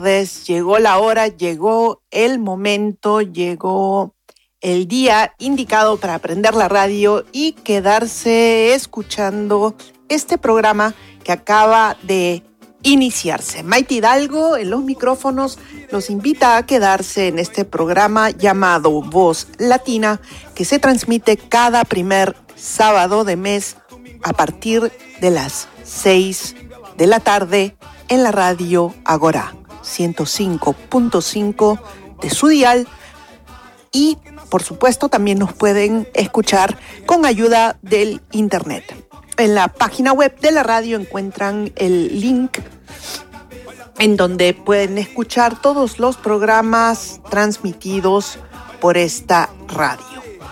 Llegó la hora, llegó el momento, llegó el día indicado para prender la radio y quedarse escuchando este programa que acaba de iniciarse. Maite Hidalgo en los micrófonos los invita a quedarse en este programa llamado Voz Latina, que se transmite cada primer sábado de mes a partir de las 6 de la tarde en la radio Agora 105.5 de su dial, y por supuesto también nos pueden escuchar con ayuda del internet. En la página web de la radio encuentran el link en donde pueden escuchar todos los programas transmitidos por esta radio.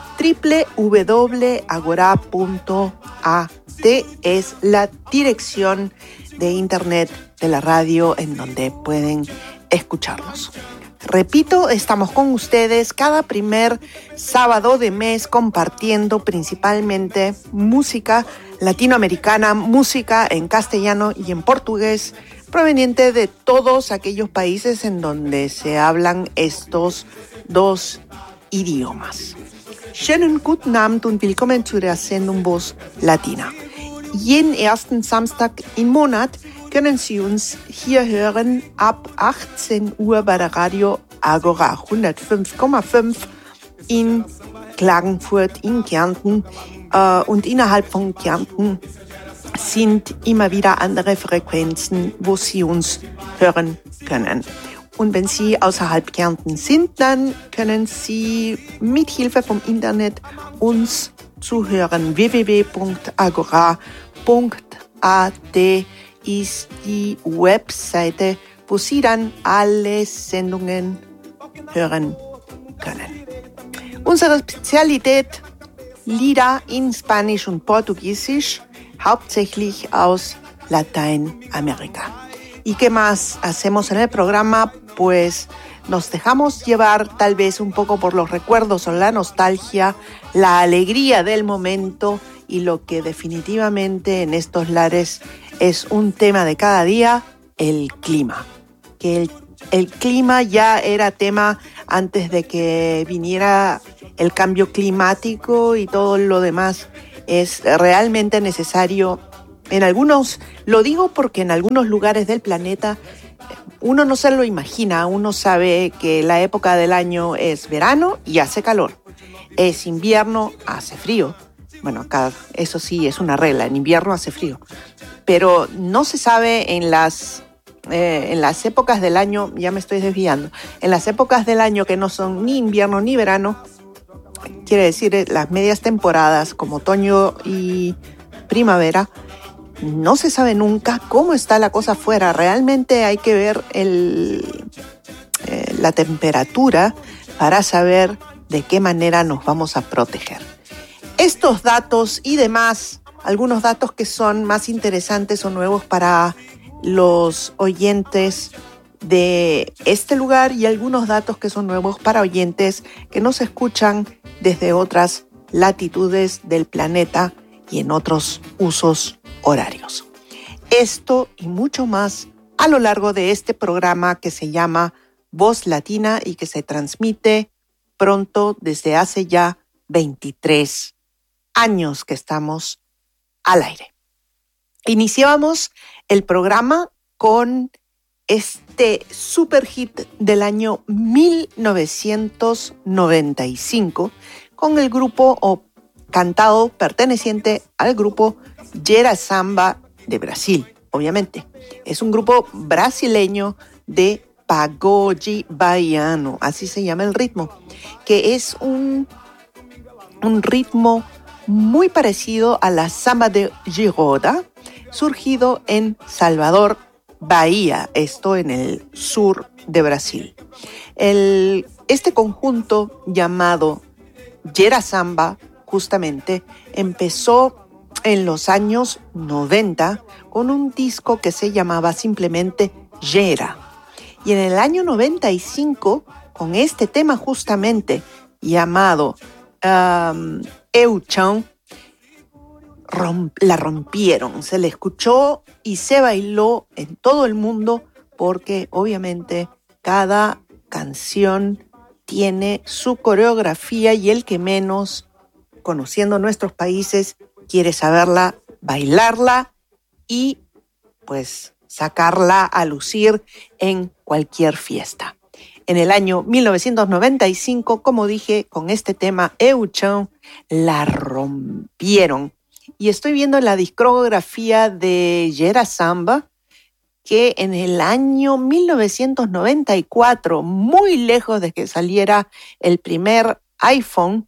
www.agora.at es la dirección de internet de la radio en donde pueden escucharlos. Repito, estamos con ustedes cada primer sábado de mes compartiendo principalmente música latinoamericana, música en castellano y en portugués, proveniente de todos aquellos países en donde se hablan estos dos idiomas. Schönen guten Abend und willkommen zu der Sendung Voz Latina. Jeden ersten Samstag im Monat können Sie uns hier hören ab 18 Uhr bei der Radio Agora 105,5 in Klagenfurt, in Kärnten. Und innerhalb von Kärnten sind immer wieder andere Frequenzen, wo Sie uns hören können. Und wenn Sie außerhalb Kärnten sind, dann können Sie mit Hilfe vom Internet uns zuhören. www.agora.at ist die Webseite, wo Sie dann alle Sendungen hören können. Unsere Spezialität: Lieder in Spanisch und Portugiesisch, hauptsächlich aus Lateinamerika. ¿Y qué más hacemos en el programa? Pues nos dejamos llevar tal vez un poco por los recuerdos o la nostalgia, la alegría del momento y lo que definitivamente en estos lares es un tema de cada día: el clima. Que el clima ya era tema antes de que viniera el cambio climático y todo lo demás. Es realmente necesario. En algunos, lo digo porque en algunos lugares del planeta uno no se lo imagina, uno sabe que la época del año es verano y hace calor, es invierno, hace frío. Bueno, acá eso sí es una regla, en invierno hace frío, pero no se sabe en las épocas del año, ya me estoy desviando, en las épocas del año que no son ni invierno ni verano, quiere decir las medias temporadas como otoño y primavera, no se sabe nunca cómo está la cosa afuera. Realmente hay que ver la temperatura para saber de qué manera nos vamos a proteger. Estos datos y demás, algunos datos que son más interesantes o nuevos para los oyentes de este lugar y algunos datos que son nuevos para oyentes que nos escuchan desde otras latitudes del planeta y en otros usos horarios. Esto y mucho más a lo largo de este programa que se llama Voz Latina y que se transmite pronto desde hace ya 23 años que estamos al aire. Iniciábamos el programa con este super hit del año 1995 con el grupo o cantado perteneciente al grupo Gera Samba de Brasil, obviamente. Es un grupo brasileño de pagode baiano, así se llama el ritmo, que es un ritmo muy parecido a la samba de Giroda, surgido en Salvador, Bahía, esto en el sur de Brasil. Este conjunto llamado Gera Samba justamente empezó en los años 90 con un disco que se llamaba simplemente Gera. Y en el año 95, con este tema justamente llamado Eu Chão, la rompieron. Se le escuchó y se bailó en todo el mundo porque obviamente cada canción tiene su coreografía y el que menos, conociendo nuestros países, quiere saberla, bailarla y pues sacarla a lucir en cualquier fiesta. En el año 1995, como dije, con este tema Euchon la rompieron. Y estoy viendo la discografía de Yera Samba, que en el año 1994, muy lejos de que saliera el primer iPhone,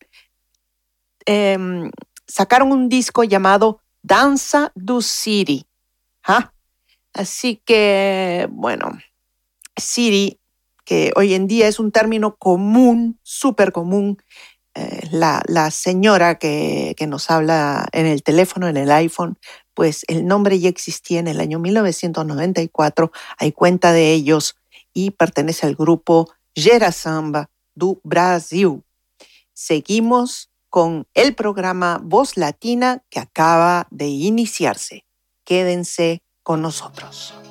sacaron un disco llamado Danza do City. ¿Ah? Así que, bueno, City, que hoy en día es un término común, súper común, la señora que nos habla en el teléfono, en el iPhone, pues el nombre ya existía en el año 1994, hay cuenta de ellos y pertenece al grupo Gera Samba do Brasil. Seguimos con el programa Voz Latina que acaba de iniciarse. Quédense con nosotros.